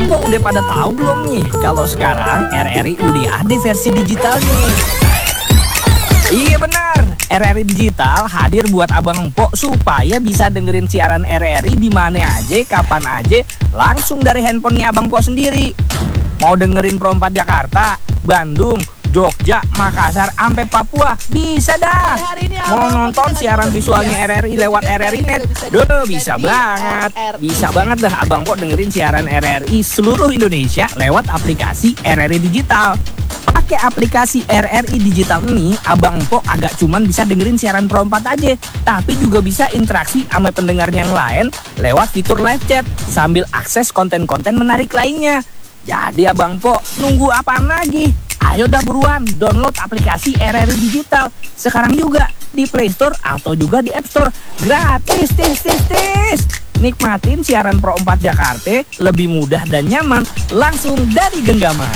Abang-abang udah pada tahu belum nih kalau sekarang RRI udah ada versi digitalnya? Iya benar, RRI Digital hadir buat Abang Empok supaya bisa dengerin siaran RRI di mana aja, kapan aja, langsung dari handphonenya Abang Empok sendiri. Mau dengerin Pro 4 Jakarta, Bandung, Jogja, Makassar, sampai Papua, bisa dah. Mau nonton siaran visualnya RRI lewat RRI Net, bisa banget. Bisa banget dah Abang Empok dengerin siaran RRI seluruh Indonesia lewat aplikasi RRI Digital. Pakai aplikasi RRI Digital ini, Abang Empok agak cuman bisa dengerin siaran Pro 4 aja, tapi juga bisa interaksi sama pendengar yang lain lewat fitur live chat sambil akses konten-konten menarik lainnya. Jadi Abang Empok nunggu apaan lagi? Ayo dah buruan download aplikasi RRI Digital sekarang juga di Play Store atau juga di App Store. Gratis, tis. Nikmatin siaran Pro 4 Jakarta lebih mudah dan nyaman langsung dari genggaman.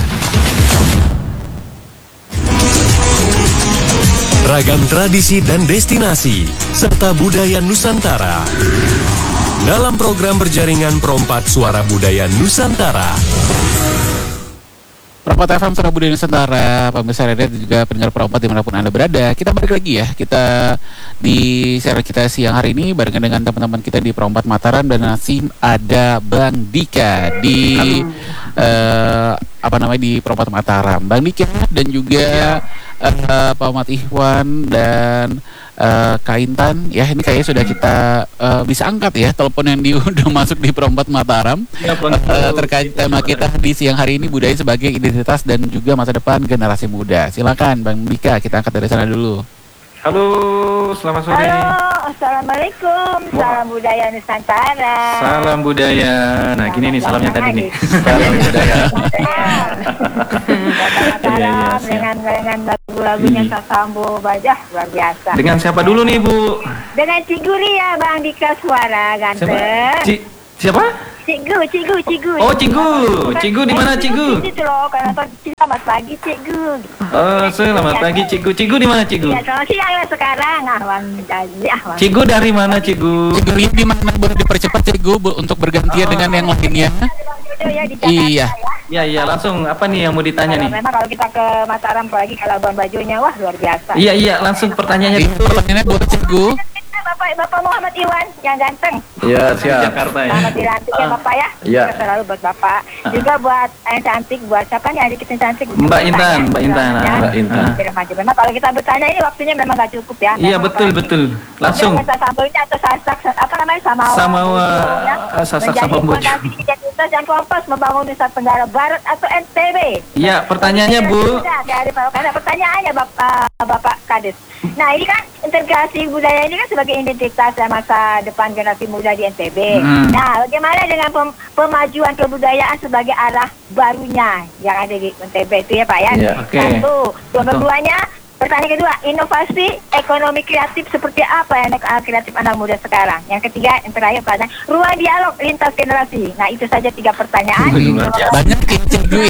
Ragam tradisi dan destinasi serta budaya Nusantara dalam program berjaringan Pro 4 Suara Budaya Nusantara. Pro 4 FM Suara Budaya Nusantara, pemirsa RRI dan juga pendengar Pro 4 dimanapun Anda berada. Kita balik lagi ya, kita di siaran kita siang hari ini barengan dengan teman-teman kita di Pro 4 Mataram dan masih ada Bang Dika di di Pro 4 Mataram. Bang Dika dan juga Pak Muhammad Ikhwan dan Kak Intan, ya ini kayaknya sudah kita bisa angkat ya telepon yang udah masuk di Pro 4 Mataram terkait tema kita di siang hari ini, budaya sebagai identitas dan juga masa depan generasi muda. Silakan Bang Dika, kita angkat dari sana dulu. Halo, selamat sore. Halo, assalamualaikum. Salam budaya Nusantara. Salam budaya. Nah, gini nih salamnya tadi nih. Salam budaya. Mataram dengan lagu-lagunya Sasambo Bajah luar biasa. Dengan siapa dulu nih, Bu? Dengan Ciguri ya, Bang Dika, suara ganteng. Siapa? Cigu. Oh, Cigu di mana Cigu? Itu loh, karena selamat pagi Cigu. Oh, selamat pagi Cigu. Cigu di mana Cigu? Iya, selamat siang ya sekarang. Cigu dari mana Cigu? Cigu ini di mana, boleh dipercepat Cigu untuk bergantian dengan yang lainnya? Iya. Iya, langsung apa nih yang mau ditanya nih? Memang kalau kita ke Mataram apalagi kalau Labuan Bajonya, wah luar biasa. Iya, langsung pertanyaannya dulu. Pertanyaannya buat Cigu. Bapak Muhammad Iwan yang ganteng. Iya, siap. Jakarta ya. Selamat dilantik ya Bapak ya. Iya. Selalu buat Bapak. Juga buat yang cantik, buat siapa nih adik kita yang cantik? Mbak Intan. Memang kalau kita bertanya ini waktunya memang gak cukup ya. Iya, betul. Langsung. Sambalnya atau sasak apa namanya sasak sama fondasi identitas dan kompas membangun Nusa Tenggara Barat atau NTB. Iya, pertanyaannya Bu. Karena pertanyaannya Bapak Kades. Nah ini kan integrasi budaya ini kan sebagai identitas dan masa depan generasi muda di NTB. Nah bagaimana dengan pemajuan kebudayaan sebagai arah barunya yang ada di NTB itu ya Pak ya? Satu. Keduanya, pertanyaan kedua, inovasi ekonomi kreatif seperti apa yang kreatif anak muda sekarang? Yang ketiga, yang terakhir pertanyaan, ruang dialog lintas generasi. Nah itu saja 3 pertanyaan. Banyak Cigu.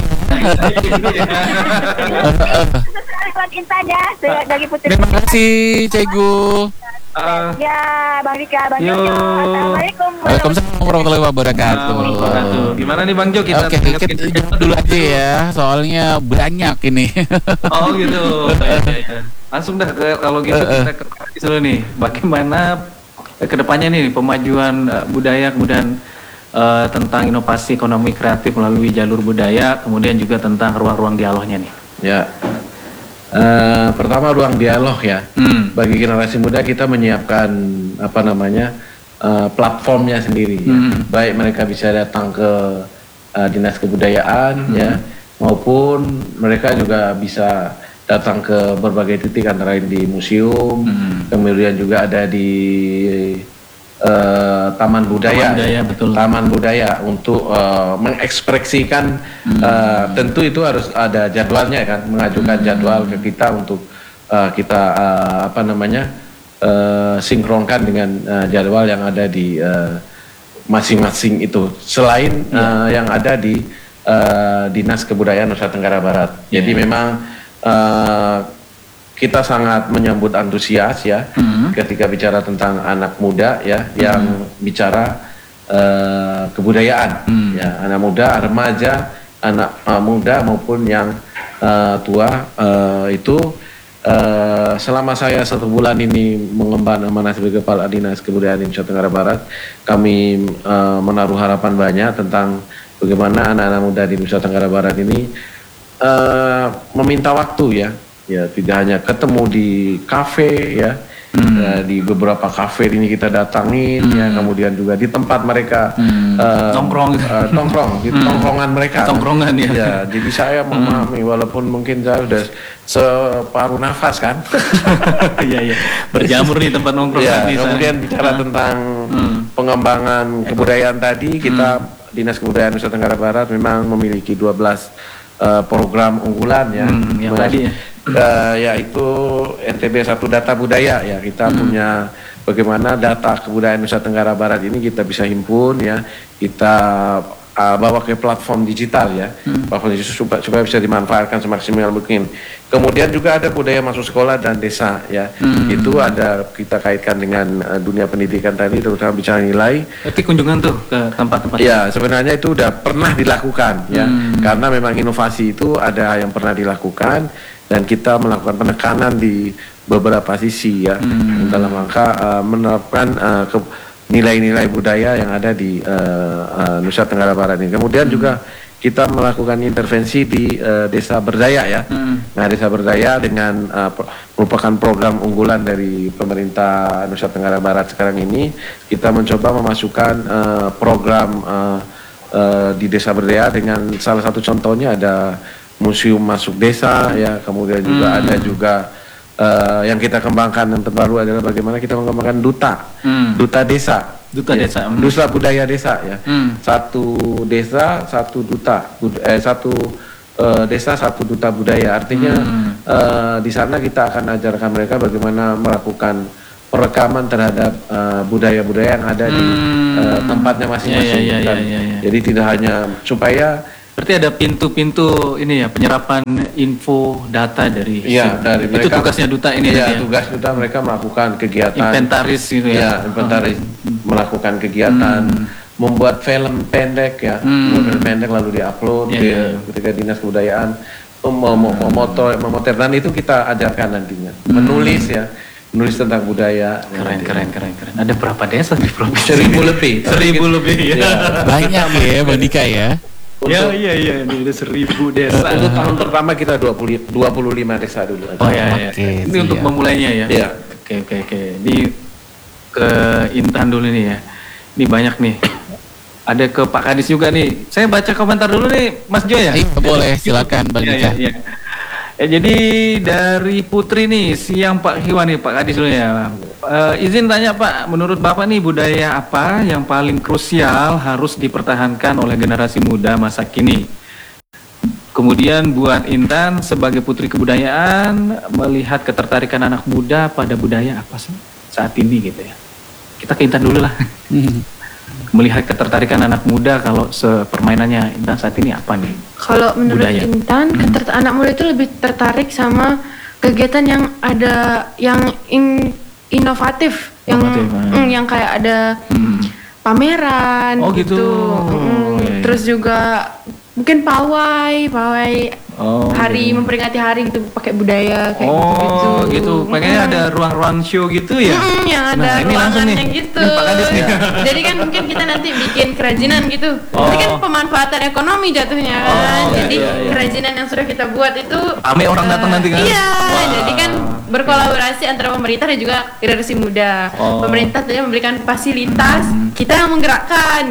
Terima kasih Cigu. Ya Bang Rika, Bang Jo. Assalamualaikum. Waalaikumsalam warahmatullahi wabarakatuh. Gimana nih Bang Jo, kita jawab dulu aja ya, soalnya banyak ini. Oh gitu. Langsung dah kalau gitu kita ke dulu nih. Bagaimana kedepannya nih pemajuan budaya, kemudian tentang inovasi ekonomi kreatif melalui jalur budaya, kemudian juga tentang ruang-ruang dialognya nih. Ya. Pertama ruang dialog ya. Bagi generasi muda kita menyiapkan platformnya sendiri ya. Baik mereka bisa datang ke dinas kebudayaan ya, maupun mereka juga bisa datang ke berbagai titik antara lain di museum, kemudian juga ada di taman budaya, taman budaya untuk mengekspresikan. Tentu itu harus ada jadwalnya kan, mengajukan jadwal ke kita untuk kita sinkronkan dengan jadwal yang ada di masing-masing itu. Selain yang ada di Dinas Kebudayaan Nusa Tenggara Barat. Jadi memang kita sangat menyambut antusias ya ketika bicara tentang anak muda ya yang bicara kebudayaan, ya, anak muda, remaja, anak muda maupun yang tua. Itu selama saya 1 bulan ini mengemban amanah sebagai Kepala Dinas Kebudayaan di Nusa Tenggara Barat, kami menaruh harapan banyak tentang bagaimana anak-anak muda di Nusa Tenggara Barat ini meminta waktu, ya tidak hanya ketemu di kafe, ya. Di beberapa kafe ini kita datangin, ya, kemudian juga di tempat mereka nongkrong di tongkrongan mereka. Tongkrongan, ya. Ya, jadi saya memahami walaupun mungkin saya sudah separuh nafas kan. Iya. Berjamur di tempat nongkrong Ya, di sana. kemudian bicara tentang pengembangan kebudayaan tadi, kita Dinas Kebudayaan Nusa Tenggara Barat memang memiliki 12 program unggulan, ya. Yang tadi, ya. Yaitu NTB 1 Data Budaya, ya. Kita punya bagaimana data kebudayaan Nusa Tenggara Barat ini kita bisa himpun, ya, kita bawa ke platform digital, ya, platform digital supaya bisa dimanfaatkan semaksimal mungkin. Kemudian juga ada budaya masuk sekolah dan desa, ya. Itu ada kita kaitkan dengan dunia pendidikan tadi, terutama bicara nilai. Berarti kunjungan tuh ke tempat-tempat. Ya, sebenarnya itu udah pernah dilakukan, ya, karena memang inovasi itu ada yang pernah dilakukan dan kita melakukan penekanan di beberapa sisi, ya, dalam rangka menerapkan nilai-nilai budaya yang ada di Nusa Tenggara Barat ini. Kemudian juga kita melakukan intervensi di Desa Berdaya, ya. Nah, Desa Berdaya dengan merupakan program unggulan dari pemerintah Nusa Tenggara Barat sekarang ini. Kita mencoba memasukkan program di Desa Berdaya dengan salah satu contohnya ada museum masuk desa, ya. Kemudian juga ada juga yang kita kembangkan yang terbaru adalah bagaimana kita mengembangkan duta desa, duta budaya desa, ya. Satu desa satu duta, desa satu duta budaya. Artinya di sana kita akan ajarkan mereka bagaimana melakukan perekaman terhadap budaya-budaya yang ada di tempatnya masing-masing. Jadi tidak hanya supaya berarti ada pintu-pintu ini, ya, penyerapan info data dari dari itu mereka, tugasnya duta ini, ya, ya. tugas duta mereka melakukan kegiatan Inventaris gitu, ya. Inventaris, melakukan kegiatan membuat film pendek, ya, membuat film pendek lalu diupload ketika Dinas Kebudayaan memotret, dan itu kita ajarkan nantinya menulis, ya, menulis tentang budaya. Keren. Ada berapa desa di provinsi? 1000 lebih. 1000 lebih, ya. Banyak ya Bang Dika, ya. Iya, ini udah 1000 desa. Untuk tahun pertama kita 25 desa dulu. Oh, iya. Oke, Ini untuk memulainya, ya. Iya. Oke. Ini ke Intan dulu nih, ya. Ini banyak nih. Ada ke Pak Kadis juga nih. Saya baca komentar dulu nih, Mas Jo, ya. Boleh, silakan Bang Dika. Iya. Jadi dari Putri nih, siang Pak Hiwan nih, Pak Kadis dulu, ya. Izin tanya Pak, menurut Bapak nih budaya apa yang paling krusial harus dipertahankan oleh generasi muda masa kini? Kemudian buat Intan sebagai putri kebudayaan, melihat ketertarikan anak muda pada budaya apa sih saat ini gitu, ya. Kita ke Intan dulu lah. Melihat ketertarikan anak muda, kalau sepermainannya Intan saat ini apa nih? Kalau menurut budaya? Intan, anak muda itu lebih tertarik sama kegiatan yang ada yang inovatif, yang kayak ada pameran, Oh, gitu. Iya. Terus juga mungkin pawai hari memperingati hari gitu pakai budaya kayak gitu. Pengennya ada ruang-ruang show gitu, ya. Yang ada Nah, ini langsung nih. ruangannya gitu. Ini Pak Kadis nih. Jadi kan mungkin kita nanti bikin kerajinan gitu. Ini kan pemanfaatan ekonomi jatuhnya kan. Jadi kerajinan yang sudah kita buat itu Ame orang datang nanti, kan? Iya, jadi kan berkolaborasi antara pemerintah dan juga generasi muda. Pemerintah tadi memberikan fasilitas, kita yang menggerakkan.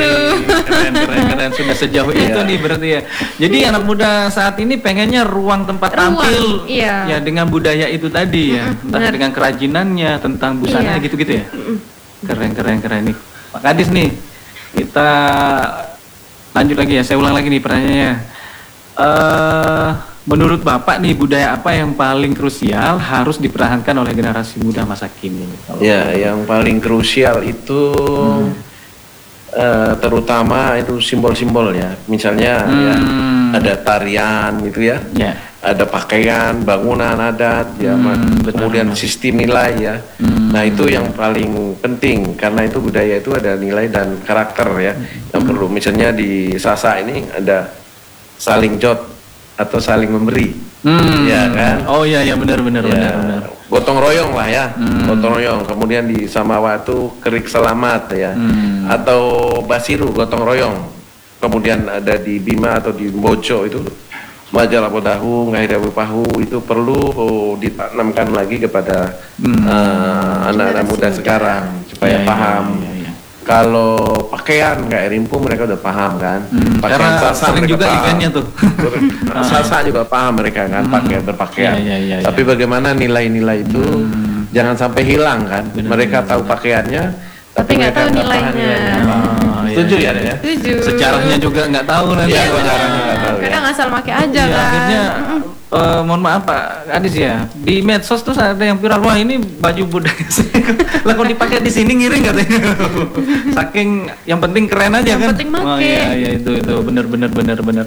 Keren. Sudah sejauh itu nih berarti, ya. Jadi anak muda saat ini pengennya ruang tempat tampil, ya, dengan budaya itu tadi, ya. Entah dengan kerajinannya, tentang busananya, gitu-gitu, ya. Keren nih. Pak Kadis nih, kita lanjut lagi, ya. Saya ulang lagi nih pertanyaannya. Menurut Bapak nih, budaya apa yang paling krusial harus dipertahankan oleh generasi muda masa kini? Ya, yang paling krusial itu terutama itu simbol-simbol, ya. Misalnya ya, ada tarian gitu, ya. ada pakaian, bangunan adat, ya, kemudian sistem nilai ya. Nah itu yang paling penting karena itu budaya itu ada nilai dan karakter ya yang perlu. Misalnya di Sasak ini ada saling jod atau saling memberi, ya kan? Oh iya benar. Gotong royong lah ya, gotong royong. Kemudian di Samawa itu kerik selamat ya, atau Basiru gotong royong. Kemudian ada di Bima atau di Bojo itu majalah podahu, ngahirawi pahu itu perlu ditanamkan lagi kepada anak-anak muda sekarang supaya paham. Kalau pakaian kayak Rimpu mereka udah paham kan. Pakaian Karena sering juga paham. eventnya tuh. Sasa juga paham mereka kan berpakaian. Tapi bagaimana nilai-nilai itu jangan sampai hilang kan. Mereka tahu pakaiannya Tapi nggak tahu nilainya. Setuju ya? Setuju. Sejarahnya juga nggak tahu nanti. Sejarahnya nggak tahu. Kadang asal pakai aja Ya, kan. akhirnya mohon maaf Pak Adis ya, di medsos tuh ada yang viral, wah ini baju budaya lah kalau dipakai di sini ngiring katanya. Saking yang penting keren aja Yang kan. penting make. Oh iya itu benar.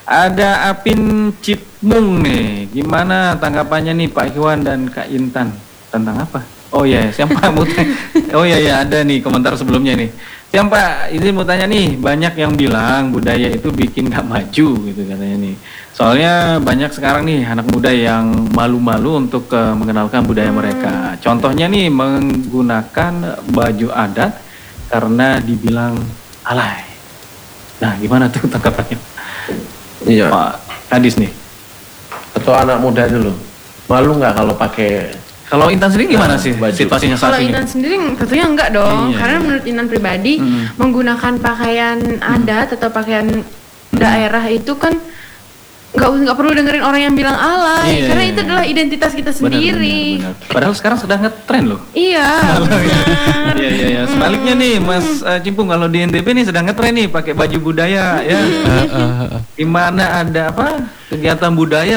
Ada Apin Cipmung nih, gimana tanggapannya nih Pak Ikhwan dan Kak Intan tentang apa? Oh iya, siapa mau tanya? Oh iya ada nih komentar sebelumnya nih. Siapa ini mau tanya nih, banyak yang bilang budaya itu bikin gak maju gitu katanya nih. Soalnya banyak sekarang nih anak muda yang malu-malu untuk mengenalkan budaya mereka. Contohnya nih menggunakan baju adat karena dibilang alay. Nah gimana tuh tanggapannya? Iya. Pak Kadis nih. Atau anak muda dulu. Malu nggak kalau pakai? Kalau Intan sendiri gimana sih baju. situasinya saat Kalau ini? Intan sendiri tentunya enggak dong, Iya. karena menurut Intan pribadi menggunakan pakaian adat atau pakaian daerah itu kan nggak perlu dengerin orang yang bilang alay, Iya, karena iya, itu iya. adalah identitas kita sendiri. Benar. Padahal sekarang sedang ngetren loh. Iya, benar. Iya. Sebaliknya nih Mas Cimpung, kalau di NTB nih sedang ngetren nih pakai baju budaya ya. Di mana ada apa? Kegiatan budaya,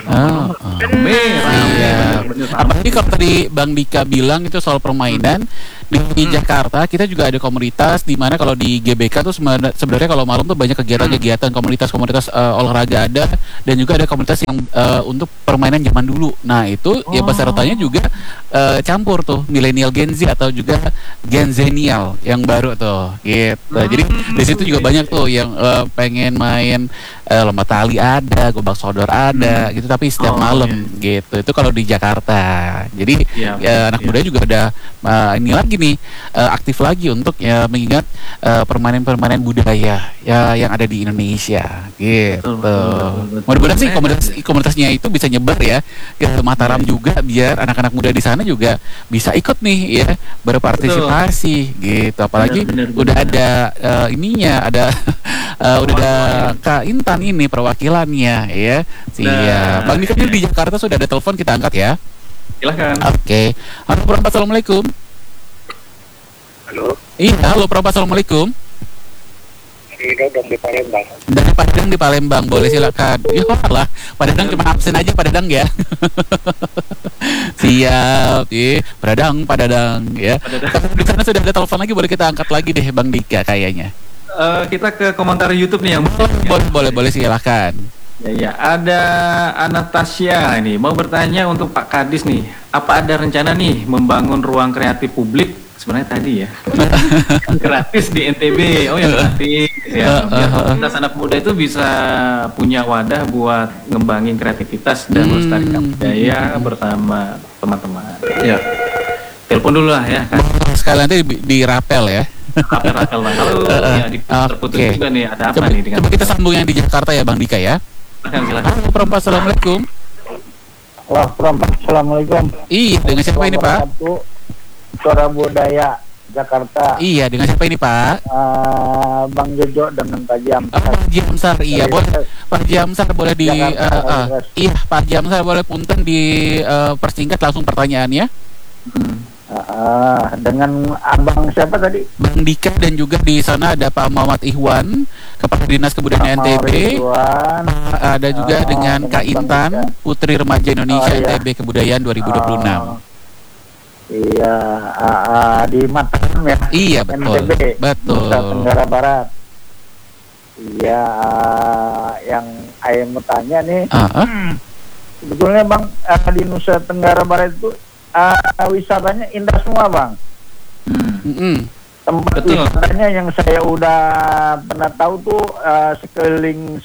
rame. Iya. Apalagi kalau tadi Bang Dika bilang itu soal permainan di Jakarta, kita juga ada komunitas di mana kalau di GBK tuh sebenarnya kalau malam tuh banyak kegiatan-kegiatan komunitas olahraga ada, dan juga ada komunitas yang untuk permainan zaman dulu. Nah itu ya pesertanya juga campur tuh milenial Gen Z atau juga Gen Zenial yang baru tuh gitu. Jadi di situ juga banyak tuh yang pengen main lomba tali ada, gobak sodor ada gitu, tapi setiap malam gitu. Itu kalau di Jakarta. Jadi anak muda juga udah ini lagi nih aktif lagi untuk ya mengingat permainan-permainan budaya ya yang ada di Indonesia gitu. Mudah-mudahan sih komunitasnya itu bisa nyebar ya ke Mataram juga, biar anak-anak muda di sana juga bisa ikut nih ya berpartisipasi gitu. Apalagi udah ada ininya, ada udah ada Kak Intan ini perwakilannya ya. Siap. Bang Dika di Jakarta sudah ada telepon, kita angkat ya. Silakan. Oke. Halo Prof, assalamualaikum. Halo. Iya, halo Prof, assalamualaikum. Ini dong di Palembang. Dari Padang di Palembang, boleh silakan. Ya lah, Padang cuma absen aja Padang ya. Siap, Padang ya. Di sana sudah ada telepon lagi, boleh kita angkat lagi deh Bang Dika kayaknya. Kita ke komentar YouTube nih yang boleh silakan. Ya, ada Anastasia ini mau bertanya untuk Pak Kadis nih, apa ada rencana nih membangun ruang kreatif publik sebenarnya tadi ya gratis di NTB? Oh ya gratis ya, biar komunitas anak muda itu bisa punya wadah buat ngembangin kreativitas dan melestarikan budaya bersama teman-teman. Ya. Telepon dulu lah ya. Sekali nanti di rapel ya. Rapel lah. Halo, ya terputus juga nih. Ada apa nih dengan? Coba kita sambung yang di Jakarta ya Bang Dika ya. Silakan. Halo Prof, assalamualaikum. Wah, assalamualaikum. Iya, dengan siapa ini Pak? Suara Budaya Jakarta. Iya, dengan siapa ini Pak? Bang Jojo dengan Pak Jamsar. Pak Jamsar, iya boleh. Pak Jamsar boleh di iya Pak Jamsar boleh punten di persingkat langsung pertanyaannya. Dengan Abang siapa tadi? Bang Dika, dan juga di sana ada Pak Muhammad Ihwan, Kepala Dinas Kebudayaan NTB. Ada juga dengan Kak Intan, Putri Remaja Indonesia NTB Kebudayaan 2026. Iya, di Mataram ya. Iya betul. NTB, Betul. Nusa Tenggara Barat. Iya, yang Ayah mau tanya nih. sebetulnya Bang, di Nusa Tenggara Barat itu wisatanya indah semua Bang. Tempat Betul. wisatanya yang saya udah pernah tahu tuh sekeliling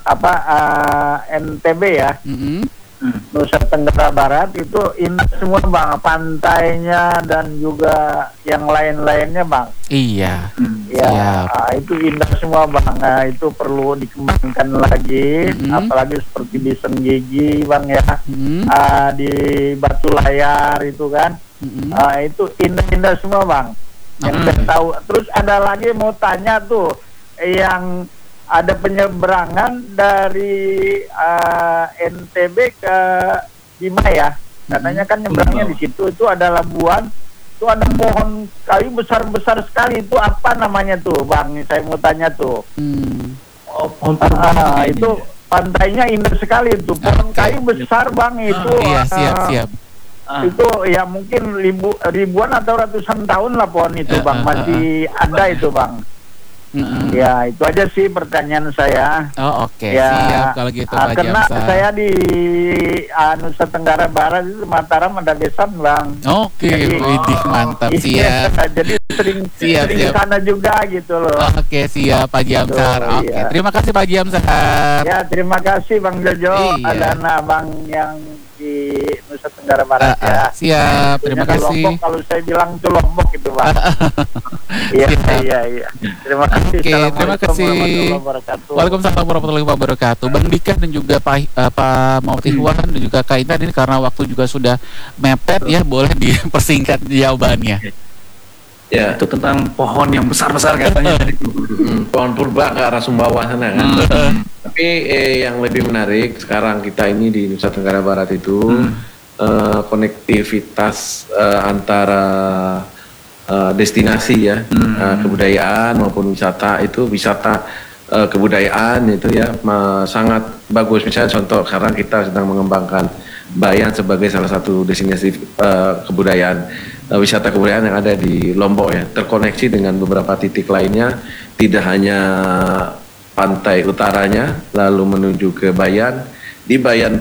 NTB ya, Nusa Tenggara Barat itu indah semua Bang, pantainya dan juga yang lain-lainnya Bang. Iya. Ya, itu indah semua Bang. Nah, itu perlu dikembangkan lagi, apalagi seperti di Senggigi Bang ya, di Batu Layar itu kan, itu indah-indah semua Bang. Yang saya tahu. Terus ada lagi mau tanya tuh, yang ada penyeberangan dari NTB ke Bima ya, katanya kan nyebrangnya di situ, itu ada Labuan. Itu ada pohon kayu besar-besar sekali, itu apa namanya tuh Bang? Saya mau tanya tuh. Pohon itu pantainya indah sekali itu, pohon kayu besar Bang itu. Iya, siap. Itu ya mungkin ribuan atau ratusan tahun lah pohon itu Bang, masih ada itu Bang. Ya itu aja sih pertanyaan saya. Oh oke, Ya, siap kalau gitu Pak karena Jamsar. saya di Nusa Tenggara Barat itu Mataram ada besan Bang. Oke, widih mantap, Iya, siap. jadi sering Siap. sana juga gitu loh. Oke, siap Pak Jamsar. Betul, Oke, iya. terima kasih Pak Jamsar. Ya terima kasih Bang Jojo, Iya. dan Abang yang di Nusa Tenggara Barat ya. Siap, terima Yang di kasih. Lombok, kalau saya bilang itu Lombok itu Bang. Iya. Terima kasih. Oke, terima Assalamualaikum kasih. warahmatullahi wabarakatuh. Waalaikumsalam warahmatullahi wabarakatuh. Bang Dika dan juga Pak Muhammad Ikhwan dan juga Kak Intan, ini karena waktu juga sudah mepet ya, boleh dipersingkat jawabannya. Ya, Itu tentang pohon yang besar-besar katanya tadi. pohon purba ke arah Sumbawa sana kan. Tapi yang lebih menarik sekarang kita ini di Nusa Tenggara Barat itu konektivitas antara destinasi ya, kebudayaan maupun wisata kebudayaan itu ya sangat bagus. Misalnya contoh sekarang kita sedang mengembangkan Bayan sebagai salah satu destinasi kebudayaan, wisata kebudayaan yang ada di Lombok ya, terkoneksi dengan beberapa titik lainnya, tidak hanya pantai utaranya lalu menuju ke Bayan. Di Bayan